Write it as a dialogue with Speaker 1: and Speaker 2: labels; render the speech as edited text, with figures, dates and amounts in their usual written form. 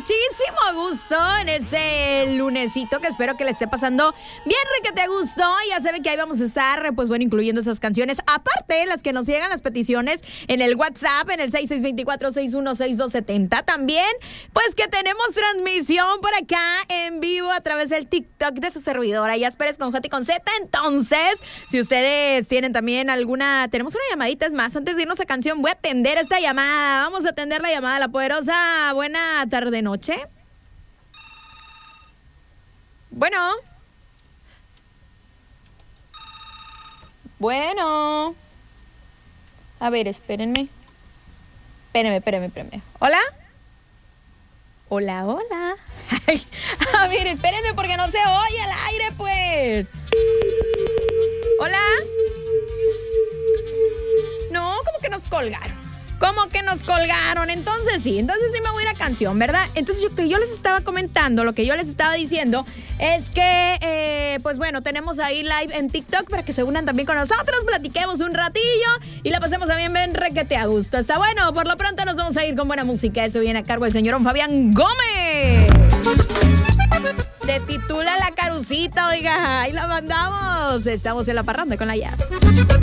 Speaker 1: muchísimo gusto en este lunesito que espero que le esté pasando bien, que te gustó. Ya saben que ahí vamos a estar, pues bueno, incluyendo esas canciones. Aparte, las que nos llegan las peticiones en el WhatsApp, en el 6624-616270. También, pues que tenemos transmisión por acá en vivo a través del TikTok de su servidora, Yas Pérez con J y con Z. Entonces, si ustedes tienen también alguna, tenemos una llamadita, es más, antes de irnos a canción, voy a atender esta llamada. Vamos a atender la llamada, la poderosa. Buena tarde, noche. Bueno. A ver, espérenme. Espérenme. ¿Hola? Hola. Ay, a ver, espérenme porque no se oye al aire, pues. ¿Hola? No, ¿cómo que nos colgaron? Entonces sí me voy a ir a canción, ¿verdad? Entonces yo les estaba comentando, lo que yo les estaba diciendo es que, pues bueno, tenemos ahí live en TikTok para que se unan también con nosotros, platiquemos un ratillo y la pasemos también bien requete a gusto. Está bueno, por lo pronto nos vamos a ir con buena música. Esto viene a cargo del señor Fabián Gómez. Se titula La Carucita, oiga, ahí la mandamos. Estamos en la parranda con la Yas.